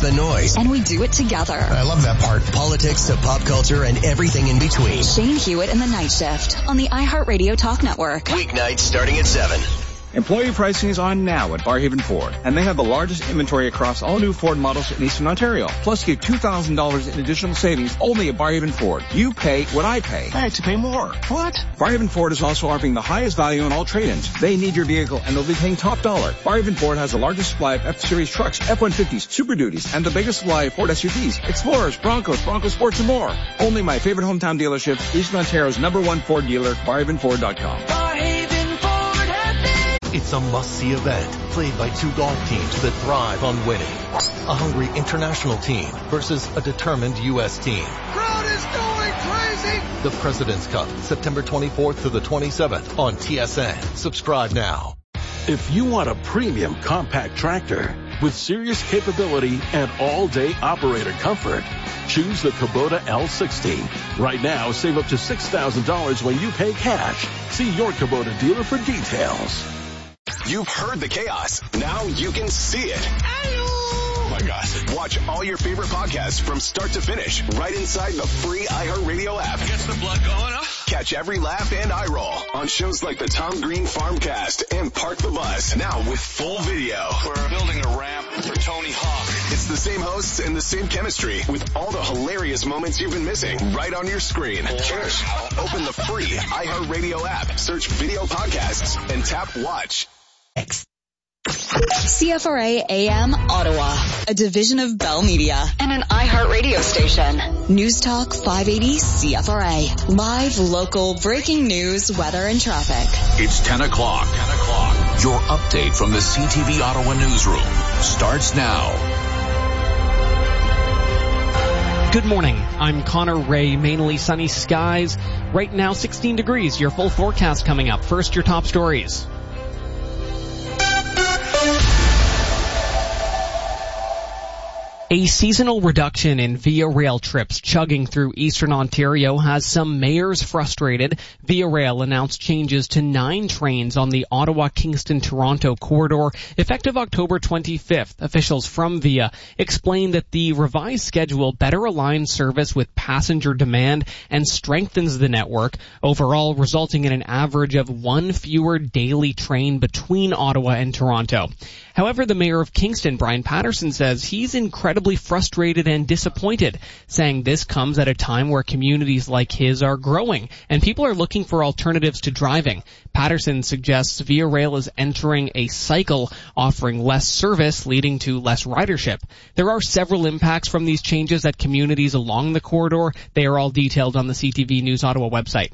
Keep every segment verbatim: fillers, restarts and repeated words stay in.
the noise. And we do it together. I love that part. Politics to pop culture and everything in between. Shane Hewitt and the Night Shift on the iHeartRadio Talk Network. Weeknights starting at seven. Employee pricing is on now at Barrhaven Ford, and they have the largest inventory across all new Ford models in Eastern Ontario. Plus, get two thousand dollars in additional savings only at Barrhaven Ford. You pay what I pay. I have to pay more. What? Barrhaven Ford is also offering the highest value on all trade-ins. They need your vehicle, and they'll be paying top dollar. Barrhaven Ford has the largest supply of F-Series trucks, F one fifties, Super Duties, and the biggest supply of Ford S U Vs, Explorers, Broncos, Bronco Sports, and more. Only my favorite hometown dealership, Eastern Ontario's number one Ford dealer, Barrhaven Ford dot com. It's a must-see event played by two golf teams that thrive on winning. A hungry international team versus a determined U S team. Crowd is going crazy! The President's Cup, September twenty-fourth to the twenty-seventh on T S N. Subscribe now. If you want a premium compact tractor with serious capability and all-day operator comfort, choose the Kubota L sixty. Right now, save up to six thousand dollars when you pay cash. See your Kubota dealer for details. You've heard the chaos. Now you can see it. Oh my gosh. Watch all your favorite podcasts from start to finish right inside the free iHeartRadio app. Gets the blood going, huh? Catch every laugh and eye roll on shows like the Tom Green Farmcast and Park the Bus. Now with full video. We're building a ramp for Tony Hawk. It's the same hosts and the same chemistry with all the hilarious moments you've been missing right on your screen. Cheers. Open the free iHeartRadio app, search video podcasts, and tap watch. C F R A A M Ottawa, a division of Bell Media and an iHeartRadio station. News Talk five eighty C F R A. Live, local, breaking news, weather, and traffic. It's ten o'clock. ten o'clock. Your update from the C T V Ottawa newsroom starts now. Good morning. I'm Connor Ray. Mainly sunny skies. Right now, sixteen degrees. Your full forecast coming up. First, your top stories. A seasonal reduction in Via Rail trips chugging through Eastern Ontario has some mayors frustrated. Via Rail announced changes to nine trains on the Ottawa-Kingston-Toronto corridor effective October twenty-fifth. Officials from Via explained that the revised schedule better aligns service with passenger demand and strengthens the network, overall resulting in an average of one fewer daily train between Ottawa and Toronto. However, the mayor of Kingston, Brian Patterson, says he's incredibly frustrated and disappointed, saying this comes at a time where communities like his are growing and people are looking for alternatives to driving. Patterson suggests Via Rail is entering a cycle, offering less service, leading to less ridership. There are several impacts from these changes at communities along the corridor. They are all detailed on the C T V News Ottawa website.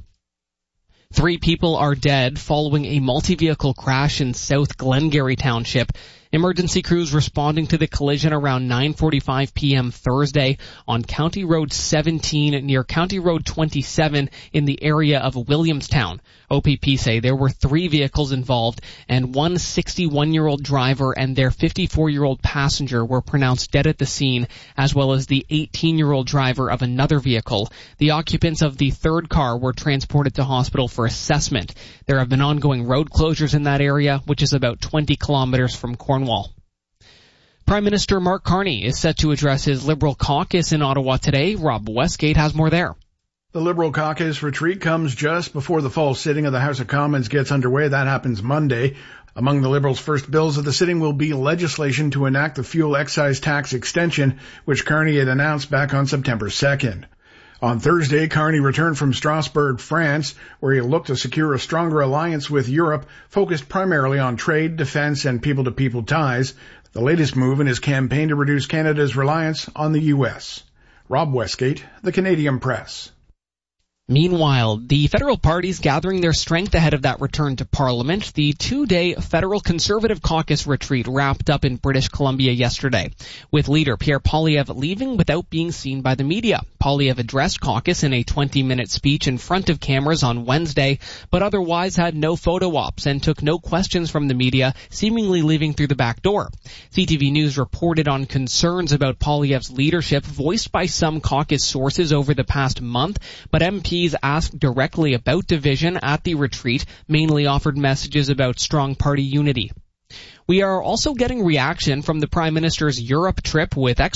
Three people are dead following a multi-vehicle crash in South Glengarry Township. Emergency crews responding to the collision around nine forty-five p.m. Thursday on County Road seventeen near County Road twenty-seven in the area of Williamstown. O P P say there were three vehicles involved and one sixty-one-year-old driver and their fifty-four-year-old passenger were pronounced dead at the scene, as well as the eighteen-year-old driver of another vehicle. The occupants of the third car were transported to hospital for assessment. There have been ongoing road closures in that area, which is about twenty kilometers from Cornwall. Prime Minister Mark Carney is set to address his Liberal caucus in Ottawa today. Rob Westgate has more there. The Liberal caucus retreat comes just before the fall sitting of the House of Commons gets underway. That happens Monday. Among the Liberals' first bills of the sitting will be legislation to enact the fuel excise tax extension, which Carney had announced back on September second. On Thursday, Carney returned from Strasbourg, France, where he looked to secure a stronger alliance with Europe, focused primarily on trade, defense, and people-to-people ties, the latest move in his campaign to reduce Canada's reliance on the U S. Rob Westgate, The Canadian Press. Meanwhile, the federal parties gathering their strength ahead of that return to Parliament. The two-day federal Conservative caucus retreat wrapped up in British Columbia yesterday, with leader Pierre Poilievre leaving without being seen by the media. Poilievre addressed caucus in a twenty-minute speech in front of cameras on Wednesday, but otherwise had no photo ops and took no questions from the media, seemingly leaving through the back door. C T V News reported on concerns about Poilievre's leadership voiced by some caucus sources over the past month, but M Ps asked directly about division at the retreat mainly offered messages about strong party unity. We are also getting reaction from the Prime Minister's Europe trip with